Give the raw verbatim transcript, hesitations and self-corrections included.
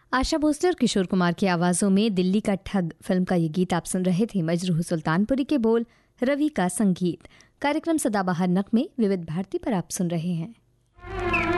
आशा भोसले और किशोर कुमार की आवाज़ों में दिल्ली का ठग फिल्म का ये गीत आप सुन रहे थे। मजरूह सुल्तानपुरी के बोल, रवि का संगीत। कार्यक्रम सदाबहार नगमे विविध भारती पर आप सुन रहे हैं।